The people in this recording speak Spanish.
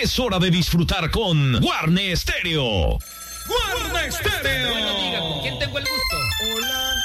Es hora de disfrutar con Guarne Stereo. ¡Guarne Stereo! Bueno, diga, ¿con quién tengo el gusto? Hola,